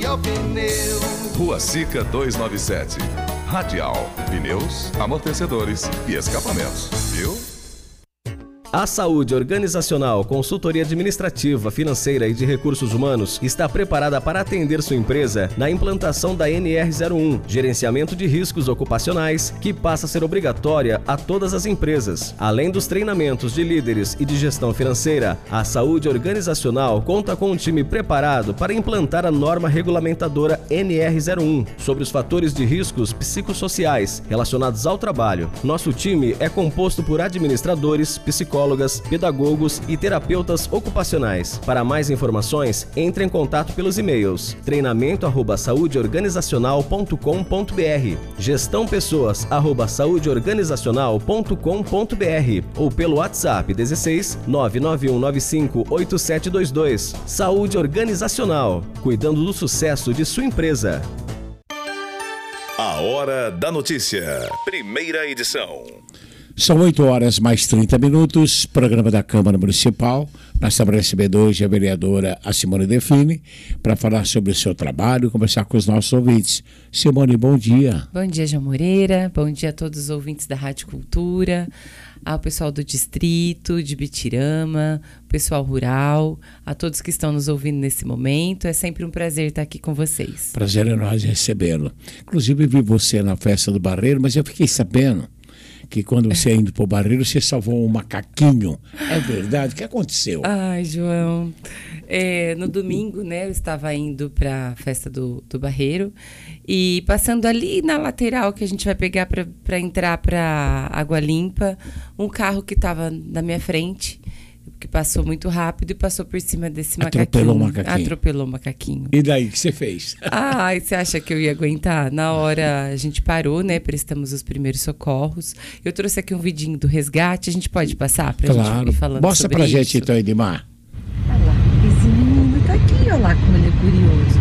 Radial Pneu. Rua Sica 297. Radial, pneus, amortecedores e escapamentos, viu? A Saúde Organizacional, consultoria administrativa, financeira e de recursos humanos está preparada para atender sua empresa na implantação da NR01, gerenciamento de riscos ocupacionais, que passa a ser obrigatória a todas as empresas. Além dos treinamentos de líderes e de gestão financeira, a Saúde Organizacional conta com um time preparado para implantar a norma regulamentadora NR01 sobre os fatores de riscos psicossociais relacionados ao trabalho. Nosso time é composto por administradores, psicólogos, pedagogos e terapeutas ocupacionais. Para mais informações, entre em contato pelos e-mails treinamento@saudeorganizacional.com.br, gestãopessoas@saudeorganizacional.com.br ou pelo WhatsApp 16 99195 8722. Saúde Organizacional, cuidando do sucesso de sua empresa. A Hora da Notícia, primeira edição. São 8 horas mais 30 minutos, programa da Câmara Municipal. Nós estamos recebendo hoje a vereadora Simone Defini para falar sobre o seu trabalho e conversar com os nossos ouvintes. Simone, bom dia. Bom dia, João Moreira. Bom dia a todos os ouvintes da Rádio Cultura, ao pessoal do distrito, de Bitirama, pessoal rural, a todos que estão nos ouvindo nesse momento. É sempre um prazer estar aqui com vocês. Prazer é nós recebê-lo. Inclusive, eu vi você na festa do Barreiro, mas eu fiquei sabendo que quando você indo para o Barreiro, você salvou um macaquinho. É verdade? O que aconteceu? Ai, João, no domingo, né, eu estava indo para a festa do Barreiro e passando ali na lateral que a gente vai pegar para entrar para Água Limpa, um carro que estava na minha frente, que passou muito rápido e passou por cima desse macaquinho. Atropelou o macaquinho. E daí, o que você fez? Ai, você acha que eu ia aguentar? Na hora a gente parou, né? Prestamos os primeiros socorros. Eu trouxe aqui um vidinho do resgate. A gente pode passar pra gente ir falando Mostra sobre pra isso? gente então, Edmar. Olha lá, esse menino tá aqui, olha lá como ele é curioso.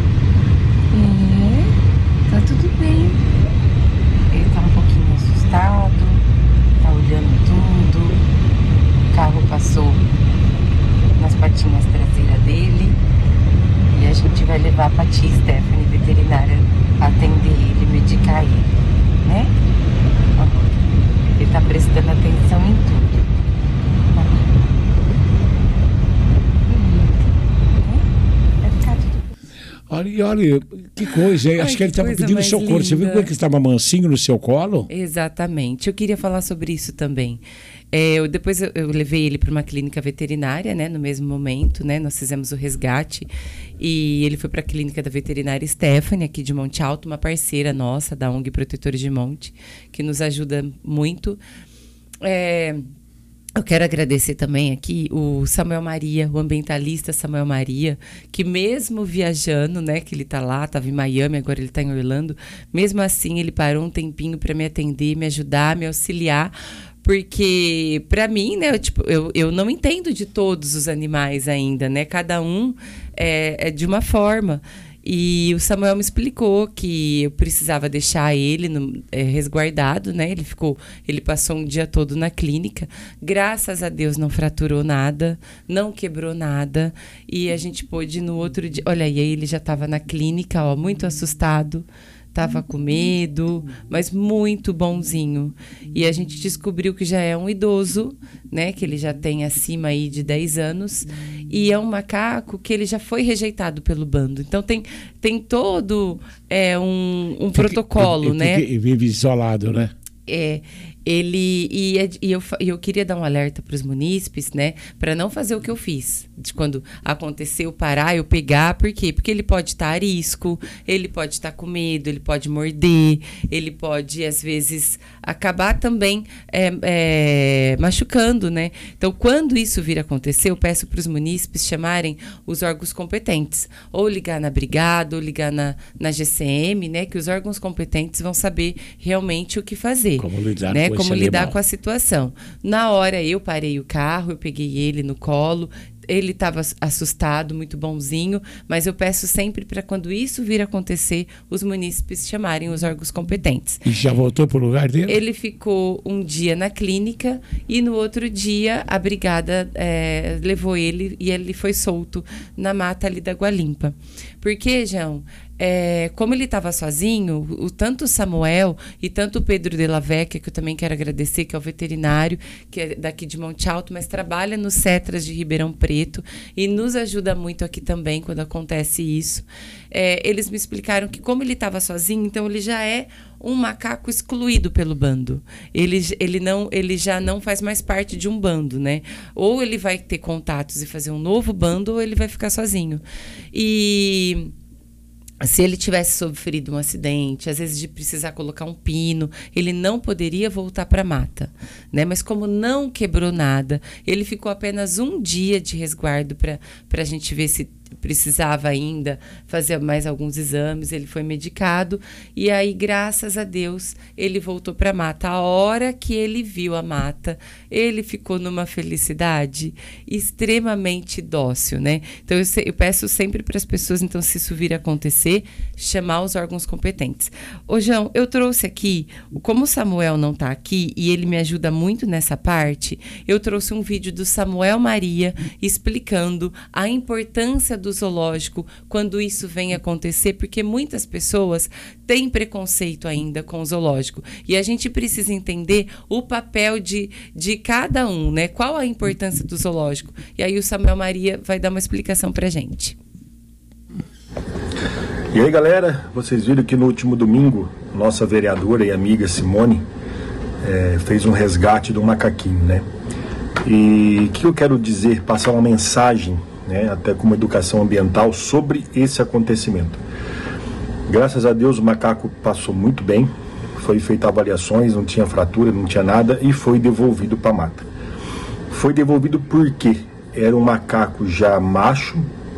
Tá tudo bem. Ele tá um pouquinho assustado, tá olhando tudo. O carro passou nas patinhas traseiras dele e a gente vai levar pra tia Stephanie, veterinária, pra atender ele, medicar ele, né? Ó, ele tá prestando atenção em tudo. Vai ficar tudo bem. Olha, que coisa, hein? Acho que ele estava pedindo socorro. Linda. Você viu como é que estava mansinho no seu colo? Exatamente. Eu queria falar sobre isso também. Depois eu levei ele para uma clínica veterinária, né? No mesmo momento, né? Nós fizemos o resgate e ele foi para a clínica da veterinária Stephanie, aqui de Monte Alto, uma parceira nossa da ONG Protetores de Monte, que nos ajuda muito. Eu quero agradecer também aqui o Samuel Maria, o ambientalista Samuel Maria, que mesmo viajando, né, que ele tá lá, estava em Miami, agora ele está em Orlando, mesmo assim ele parou um tempinho para me atender, me ajudar, me auxiliar, porque para mim, né, eu não entendo de todos os animais ainda, né, cada um é de uma forma. E o Samuel me explicou que eu precisava deixar ele resguardado, né? Ele passou um dia todo na clínica. Graças a Deus não fraturou nada, não quebrou nada. E a gente pôde no outro dia... Olha, e aí ele já estava na clínica, ó, muito assustado. Tava com medo, mas muito bonzinho. E a gente descobriu que já é um idoso, né? Que ele já tem acima aí de 10 anos. E é um macaco que ele já foi rejeitado pelo bando. Então tem todo um protocolo, né? E vive isolado, né? Eu queria dar um alerta para os munícipes, né, para não fazer o que eu fiz, de quando aconteceu parar, eu pegar, por quê? Porque ele pode estar arisco, ele pode estar com medo, ele pode morder, ele pode, às vezes, acabar também machucando, né? Então, quando isso vir a acontecer, eu peço para os munícipes chamarem os órgãos competentes, ou ligar na brigada, ou ligar na GCM, né, que os órgãos competentes vão saber realmente o que fazer. Como lidar, né? com Como esse lidar animal. Com a situação. Na hora eu parei o carro, eu peguei ele no colo, ele estava assustado, muito bonzinho, mas eu peço sempre para quando isso vir a acontecer, os munícipes chamarem os órgãos competentes. E já voltou para o lugar dele? Ele ficou um dia na clínica e no outro dia a brigada levou ele e ele foi solto na mata ali da Água Limpa. Porque, João, como ele estava sozinho, tanto o Samuel e tanto o Pedro de la Vecchia, que eu também quero agradecer, que é o veterinário, que é daqui de Monte Alto, mas trabalha no Cetras de Ribeirão Preto e nos ajuda muito aqui também quando acontece isso. Eles me explicaram que como ele estava sozinho, então ele já é um macaco excluído pelo bando. Ele já não faz mais parte de um bando, né? Ou ele vai ter contatos e fazer um novo bando, ou ele vai ficar sozinho. E se ele tivesse sofrido um acidente, às vezes de precisar colocar um pino, ele não poderia voltar para a mata, né? Mas como não quebrou nada, ele ficou apenas um dia de resguardo para a gente ver se precisava ainda fazer mais alguns exames. Ele foi medicado e aí, graças a Deus, ele voltou para a mata. A hora que ele viu a mata, ele ficou numa felicidade extremamente dócil, né? Então eu peço sempre para as pessoas, então, se isso vir a acontecer, chamar os órgãos competentes. Ô, João, eu trouxe aqui, como o Samuel não está aqui e ele me ajuda muito nessa parte, eu trouxe um vídeo do Samuel Maria explicando a importância do zoológico quando isso vem acontecer, porque muitas pessoas têm preconceito ainda com o zoológico e a gente precisa entender o papel de cada um, né? Qual a importância do zoológico? E aí o Samuel Maria vai dar uma explicação pra gente. E aí, galera, vocês viram que no último domingo nossa vereadora e amiga Simone fez um resgate do macaquinho, né? E o que eu quero dizer, passar uma mensagem, né, até como educação ambiental, sobre esse acontecimento. Graças a Deus o macaco passou muito bem, foi feita avaliações, não tinha fratura, não tinha nada, e foi devolvido para a mata. Foi devolvido porque era um macaco já macho,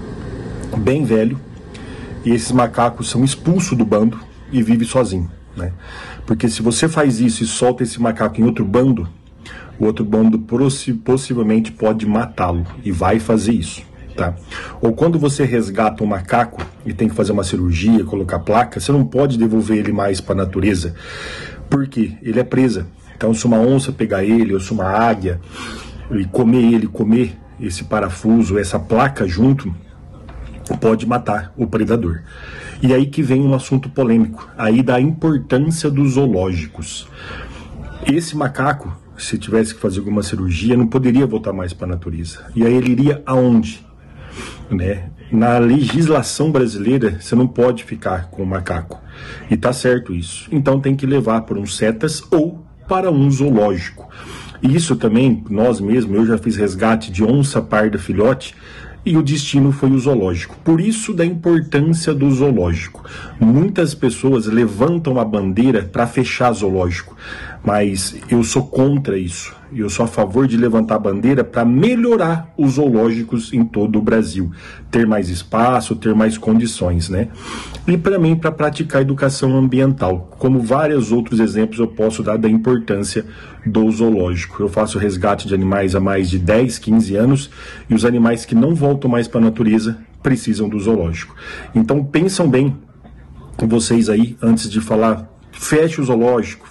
bem velho, e esses macacos são expulsos do bando e vivem sozinhos, né? Porque se você faz isso e solta esse macaco em outro bando, o outro bando possivelmente pode matá-lo, e vai fazer isso. Tá? Ou quando você resgata um macaco e tem que fazer uma cirurgia, colocar placa, você não pode devolver ele mais para a natureza, porque ele é presa. Então, se uma onça pegar ele, ou se uma águia e comer esse parafuso, essa placa junto, pode matar o predador. E aí que vem um assunto polêmico, aí da importância dos zoológicos. Esse macaco, se tivesse que fazer alguma cirurgia, não poderia voltar mais para a natureza. E aí ele iria aonde? Né? Na legislação brasileira, você não pode ficar com o macaco. E tá certo isso. Então tem que levar para um CETAS ou para um zoológico. E isso também, nós mesmos, eu já fiz resgate de onça parda filhote, e o destino foi o zoológico. Por isso da importância do zoológico. Muitas pessoas levantam a bandeira para fechar zoológico, mas eu sou contra isso. Eu sou a favor de levantar a bandeira para melhorar os zoológicos em todo o Brasil. Ter mais espaço, ter mais condições, né? E para mim, para praticar educação ambiental. Como vários outros exemplos eu posso dar da importância do zoológico. Eu faço resgate de animais há mais de 10, 15 anos e os animais que não voltam mais para a natureza precisam do zoológico. Então pensam bem vocês aí, antes de falar, feche o zoológico,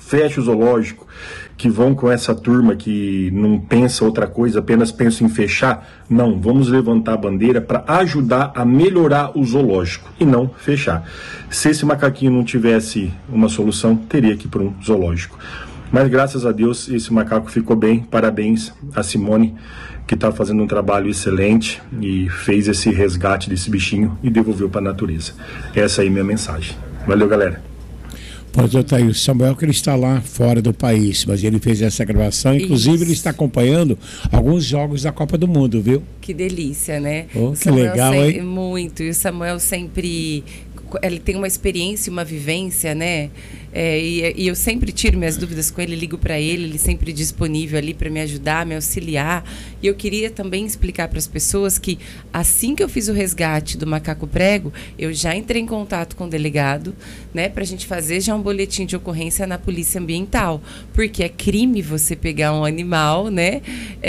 que vão com essa turma que não pensa outra coisa, apenas pensa em fechar. Não, vamos levantar a bandeira para ajudar a melhorar o zoológico e não fechar. Se esse macaquinho não tivesse uma solução, teria que ir para um zoológico. Mas graças a Deus esse macaco ficou bem. Parabéns a Simone, que está fazendo um trabalho excelente e fez esse resgate desse bichinho e devolveu para a natureza. Essa aí é a minha mensagem. Valeu, galera. Pode estar aí o Samuel, que ele está lá fora do país, mas ele fez essa gravação, inclusive ele está acompanhando alguns jogos da Copa do Mundo, viu? Que delícia, né? Oh, que legal, hein? Muito, e o Samuel sempre, ele tem uma experiência, uma vivência, né? E eu sempre tiro minhas dúvidas com ele, ligo para ele sempre disponível ali para me ajudar, me auxiliar. E eu queria também explicar para as pessoas que assim que eu fiz o resgate do macaco prego, eu já entrei em contato com o delegado, né, para a gente fazer já um boletim de ocorrência na Polícia Ambiental, porque é crime você pegar um animal, né,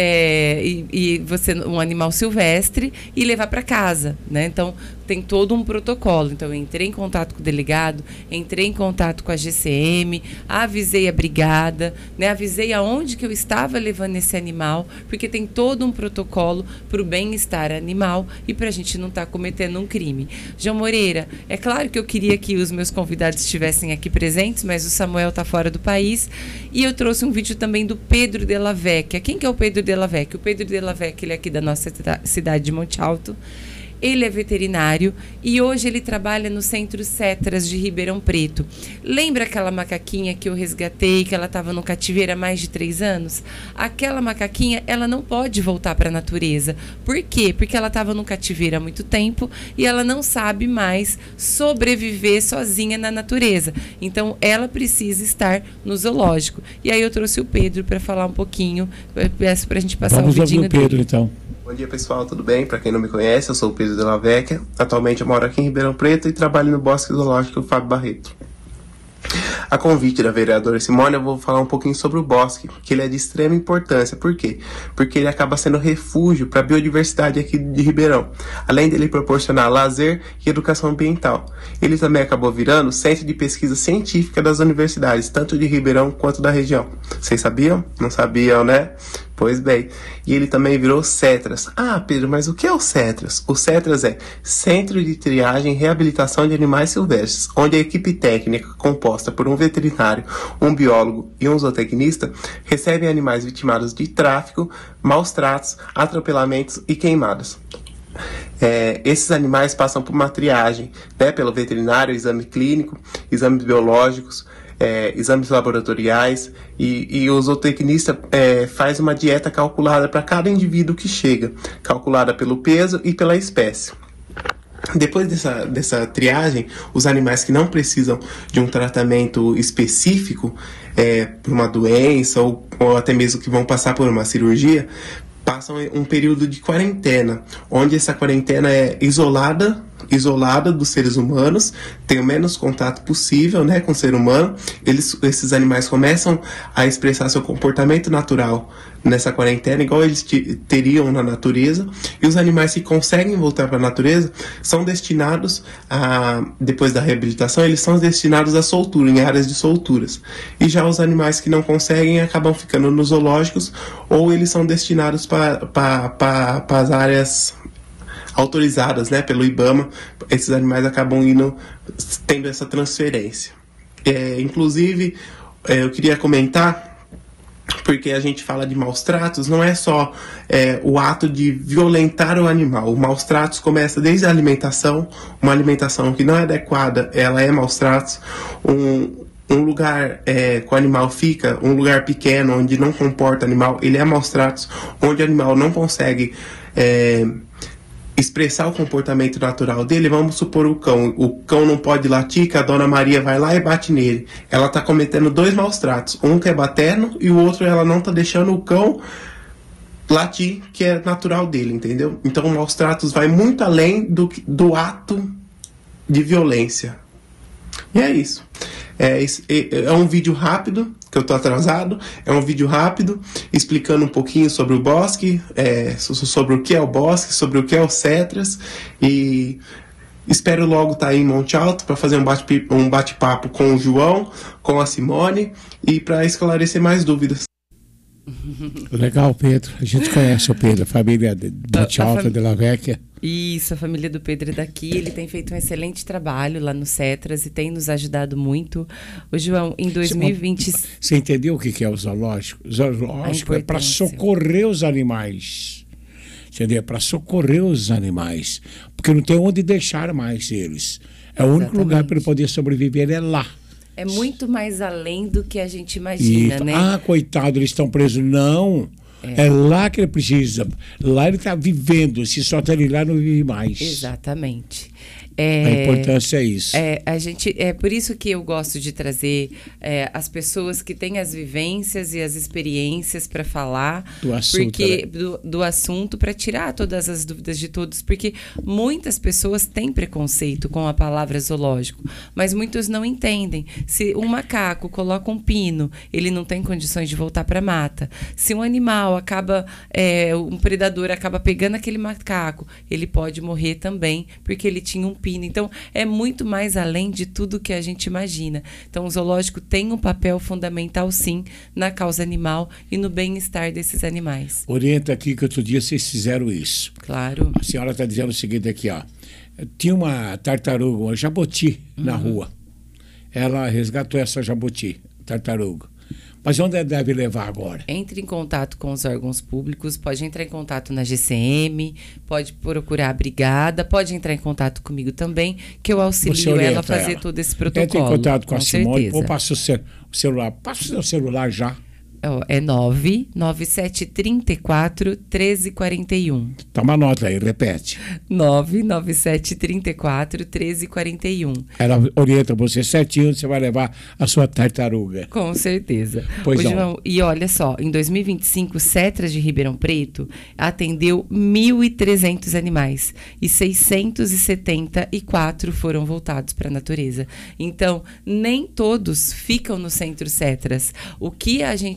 um animal silvestre e levar para casa, né? Então tem todo um protocolo. Então eu entrei em contato com o delegado, entrei em contato com a gestão GCM, avisei a brigada, né? Avisei aonde que eu estava levando esse animal, porque tem todo um protocolo para o bem-estar animal e para a gente não estar cometendo um crime. João Moreira, é claro que eu queria que os meus convidados estivessem aqui presentes, mas o Samuel está fora do país, e eu trouxe um vídeo também do Pedro Della Vecchia. Quem que é o Pedro Della Vecchia? O Pedro Della Vecchia, ele é aqui da nossa cidade de Monte Alto. Ele é veterinário e hoje ele trabalha no Centro Cetras de Ribeirão Preto. Lembra aquela macaquinha que eu resgatei, que ela estava no cativeiro há mais de 3 anos? Aquela macaquinha, ela não pode voltar para a natureza. Por quê? Porque ela estava no cativeiro há muito tempo e ela não sabe mais sobreviver sozinha na natureza. Então, ela precisa estar no zoológico. E aí eu trouxe o Pedro para falar um pouquinho. Eu peço para a gente passar um vidinho dele. Pedro, então. Bom dia, pessoal, tudo bem? Para quem não me conhece, eu sou o Pedro Della Vecchia. Atualmente eu moro aqui em Ribeirão Preto e trabalho no Bosque Zoológico Fábio Barreto. A convite da vereadora Simone, eu vou falar um pouquinho sobre o bosque, que ele é de extrema importância. Por quê? Porque ele acaba sendo refúgio para a biodiversidade aqui de Ribeirão, além dele proporcionar lazer e educação ambiental. Ele também acabou virando centro de pesquisa científica das universidades, tanto de Ribeirão quanto da região. Vocês sabiam? Não sabiam, né? Pois bem, e ele também virou CETRAS. Ah, Pedro, mas o que é o CETRAS? O CETRAS é Centro de Triagem e Reabilitação de Animais Silvestres, onde a equipe técnica, composta por um veterinário, um biólogo e um zootecnista, recebe animais vitimados de tráfico, maus tratos, atropelamentos e queimadas. Esses animais passam por uma triagem, né, pelo veterinário, exame clínico, exames biológicos, exames laboratoriais, e o zootecnista faz uma dieta calculada para cada indivíduo que chega, calculada pelo peso e pela espécie. Depois dessa triagem, os animais que não precisam de um tratamento específico por uma doença ou até mesmo que vão passar por uma cirurgia, passam um período de quarentena, onde essa quarentena é isolada dos seres humanos, tem o menos contato possível, né, com o ser humano. Esses animais começam a expressar seu comportamento natural nessa quarentena, igual eles teriam na natureza, e os animais que conseguem voltar para a natureza são destinados depois da reabilitação, eles são destinados à soltura, em áreas de solturas. E já os animais que não conseguem acabam ficando nos zoológicos, ou eles são destinados para as áreas autorizadas, né, pelo IBAMA. Esses animais acabam tendo essa transferência. Inclusive, eu queria comentar, porque a gente fala de maus tratos, não é só o ato de violentar o animal. O maus tratos começa desde a alimentação. Uma alimentação que não é adequada, ela é maus tratos. Um lugar que o animal fica, um lugar pequeno, onde não comporta animal, ele é maus tratos. Onde o animal não consegue expressar o comportamento natural dele. Vamos supor o cão não pode latir, que a dona Maria vai lá e bate nele. Ela está cometendo 2 maus tratos, um que é batendo e o outro ela não está deixando o cão latir, que é natural dele, entendeu? Então maus tratos vai muito além do ato de violência. E é isso. É um vídeo rápido, que eu tô atrasado, é um vídeo rápido explicando um pouquinho sobre o bosque, sobre o que é o bosque, sobre o que é o CETRAS, e espero logo estar aí em Monte Alto para fazer um bate-papo com o João, com a Simone, e para esclarecer mais dúvidas. Legal, Pedro. A gente conhece o Pedro, a família de Monte Alto, Della Vecchia. Isso, a família do Pedro é daqui. Ele tem feito um excelente trabalho lá no CETRAS e tem nos ajudado muito. O João, em 2020... Você entendeu o que é o zoológico? O zoológico é para socorrer os animais. Entendeu? É para socorrer os animais. Porque não tem onde deixar mais eles. O único lugar para ele poder sobreviver é lá. É muito mais além do que a gente imagina, né? Ah, coitado, eles estão presos. Não. É lá que ele precisa. Lá ele está vivendo. Se solta ele lá, não vive mais. Exatamente. A importância é isso. É por isso que eu gosto de trazer as pessoas que têm as vivências e as experiências para falar do assunto, do assunto, para tirar todas as dúvidas de todos, porque muitas pessoas têm preconceito com a palavra zoológico, mas muitos não entendem. Se um macaco coloca um pino, ele não tem condições de voltar para a mata. Se um animal um predador acaba pegando aquele macaco, ele pode morrer também, porque ele tinha um alpina. Então, é muito mais além de tudo que a gente imagina. Então, o zoológico tem um papel fundamental, sim, na causa animal e no bem-estar desses animais. Orienta aqui que outro dia vocês fizeram isso. Claro. A senhora está dizendo o seguinte aqui, ó. Tinha uma tartaruga, uma jabuti na rua. Ela resgatou essa jabuti, tartaruga. Mas onde deve levar agora? Entre em contato com os órgãos públicos, pode entrar em contato na GCM, pode procurar a brigada, pode entrar em contato comigo também, que eu auxilio ela a fazer todo esse protocolo. Entre em contato com a Simone, certeza. ou passa o celular. Passa o seu celular já. É 99734-1341. Toma nota aí, repete. 99734-1341. Ela orienta você certinho, você vai levar a sua tartaruga. Com certeza. Pois não. João, e olha só, em 2025, o Cetras de Ribeirão Preto atendeu 1.300 animais e 674 foram voltados para a natureza. Então, nem todos ficam no Centro Cetras. O que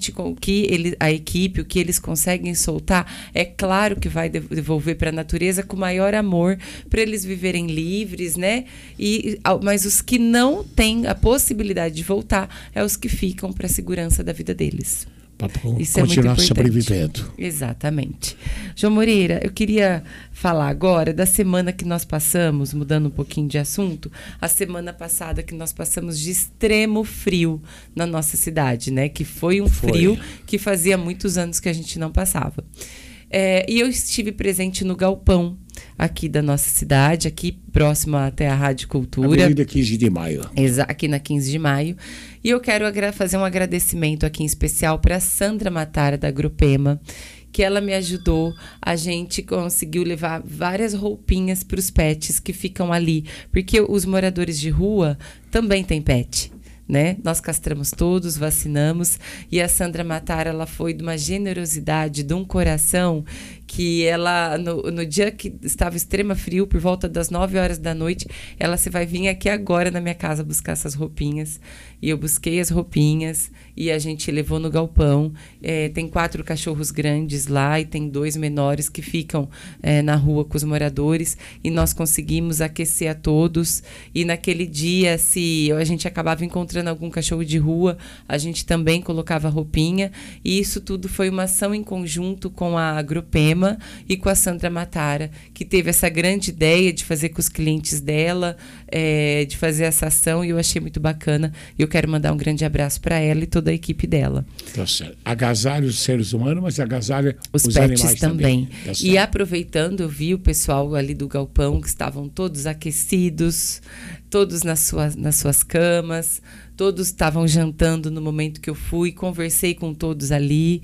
a equipe, o que eles conseguem soltar, é claro que vai devolver para a natureza com maior amor, para eles viverem livres, né? Mas os que não têm a possibilidade de voltar, é os que ficam para a segurança da vida deles. Para Isso é continuar muito sobrevivendo. Exatamente. João Moreira, eu queria falar agora da semana que nós passamos, mudando um pouquinho de assunto, a semana passada que nós passamos de extremo frio na nossa cidade, né? Que foi um frio que fazia muitos anos que a gente não passava. E eu estive presente no galpão aqui da nossa cidade, aqui próximo até a Rádio Cultura. Avenida 15 de Maio. Aqui na 15 de Maio. E eu quero fazer um agradecimento aqui em especial para a Sandra Matara, da Grupema, que ela me ajudou, a gente conseguiu levar várias roupinhas para os pets que ficam ali, porque os moradores de rua também têm pet. Né? Nós castramos todos, vacinamos, e a Sandra Matara, ela foi de uma generosidade, de um coração, que ela, no dia que estava extrema frio, por volta das 9 horas da noite, ela vai vir aqui agora na minha casa buscar essas roupinhas, e eu busquei as roupinhas, e a gente levou no galpão. Tem 4 cachorros grandes lá, e tem 2 menores que ficam na rua com os moradores, e nós conseguimos aquecer a todos, e naquele dia, se a gente acabava encontrando algum cachorro de rua, a gente também colocava roupinha, e isso tudo foi uma ação em conjunto com a Grupema e com a Sandra Matara, que teve essa grande ideia de fazer com os clientes dela, de fazer essa ação, e eu achei muito bacana. Eu quero mandar um grande abraço para ela e toda a equipe dela. Tá certo. Agasalha os seres humanos, mas agasalha os pets animais também. Tá, e aproveitando, eu vi o pessoal ali do galpão que estavam todos aquecidos, todos nas suas camas, todos estavam jantando no momento que eu fui, conversei com todos ali.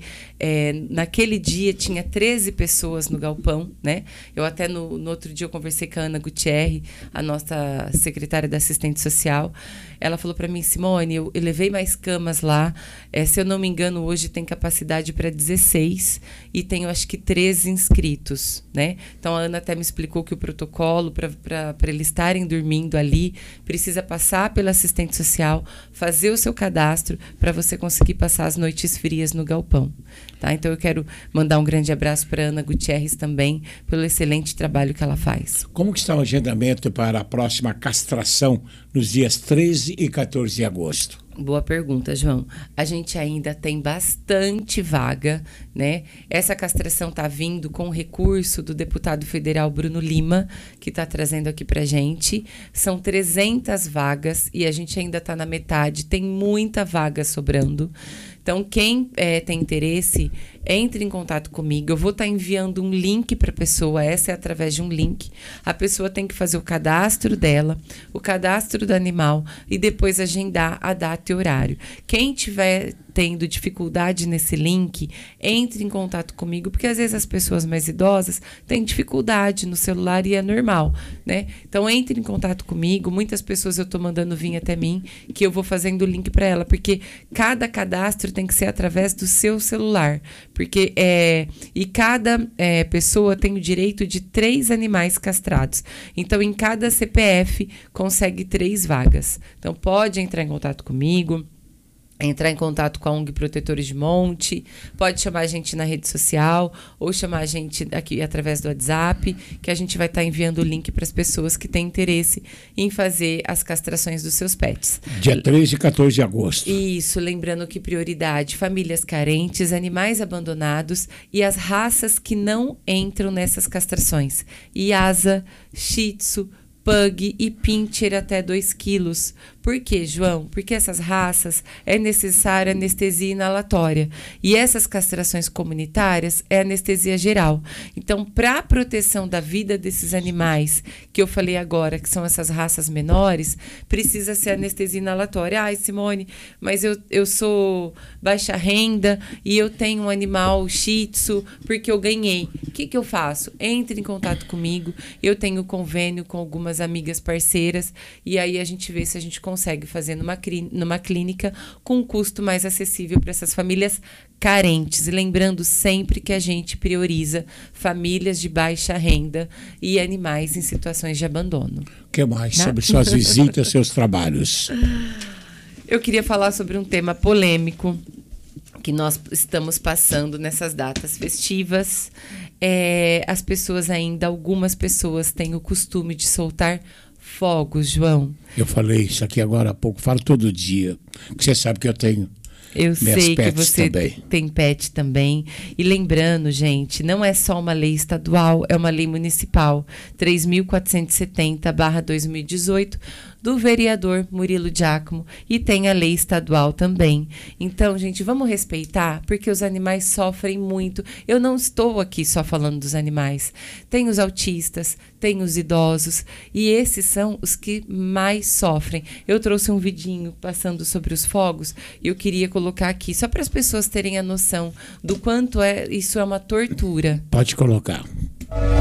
Naquele dia tinha 13 pessoas no galpão, né? Eu até no outro dia eu conversei com a Ana Gutierrez, a nossa secretária da assistente social. Ela falou para mim: Simone, eu levei mais camas lá, se eu não me engano hoje tem capacidade para 16 e tenho acho que 13 inscritos, né? Então a Ana até me explicou que o protocolo para eles estarem dormindo ali precisa passar pela assistente social, fazer o seu cadastro para você conseguir passar as noites frias no galpão. Tá? Então eu quero mandar um grande abraço para Ana Gutierrez também, pelo excelente trabalho que ela faz. Como que está o agendamento para a próxima castração nos dias 13 e 14 de agosto? Boa pergunta, João. A gente ainda tem bastante vaga, né? Essa castração está vindo com recurso do deputado federal Bruno Lima, que está trazendo aqui para gente. São 300 vagas e a gente ainda está na metade, tem muita vaga sobrando. Então, quem tem interesse, entre em contato comigo. Eu vou estar enviando um link para a pessoa, essa é através de um link. A pessoa tem que fazer o cadastro dela, o cadastro do animal e depois agendar a data e horário. Quem tiver tendo dificuldade nesse link, entre em contato comigo, porque às vezes as pessoas mais idosas têm dificuldade no celular e é normal, né? Então, entre em contato comigo. Muitas pessoas eu estou mandando vir até mim, que eu vou fazendo o link para ela, porque cada cadastro tem que ser através do seu celular, porque e cada pessoa tem o direito de 3 animais castrados. Então, em cada CPF consegue 3 vagas. Então, pode entrar em contato comigo. entrar em contato com a ONG Protetores de Monte, pode chamar a gente na rede social ou chamar a gente aqui através do WhatsApp, que a gente vai estar enviando o link para as pessoas que têm interesse em fazer as castrações dos seus pets. Dia 13 e 14 de agosto. Isso, lembrando que prioridade, famílias carentes, animais abandonados e as raças que não entram nessas castrações. Lhasa, Shih Tzu, Pug e Pinscher até 2 quilos. Por quê, João? Porque essas raças é necessária anestesia inalatória. E essas castrações comunitárias é anestesia geral. Então, para a proteção da vida desses animais, que eu falei agora, que são essas raças menores, precisa ser anestesia inalatória. Ai, Simone, mas eu sou baixa renda e eu tenho um animal Shih Tzu porque eu ganhei. O que eu faço? Entre em contato comigo. Eu tenho convênio com algumas amigas parceiras e aí a gente vê se a gente consegue fazer numa clínica com um custo mais acessível para essas famílias carentes. E lembrando sempre que a gente prioriza famílias de baixa renda e animais em situações de abandono. O que mais sobre suas visitas, seus trabalhos? Eu queria falar sobre um tema polêmico que nós estamos passando nessas datas festivas. As pessoas ainda, algumas pessoas têm o costume de soltar fogos, João. Eu falei isso aqui agora há pouco, falo todo dia, porque você sabe que eu tenho. Eu sei que você também tem pet também. E lembrando, gente, não é só uma lei estadual, é uma lei municipal, 3.470/2018, do vereador Murilo Giacomo, e tem a lei estadual também. Então, gente, vamos respeitar, porque os animais sofrem muito. Eu não estou aqui só falando dos animais. Tem os autistas, tem os idosos, e esses são os que mais sofrem. Eu trouxe um vidinho passando sobre os fogos, e eu queria colocar aqui, só para as pessoas terem a noção do quanto isso é uma tortura. Pode colocar.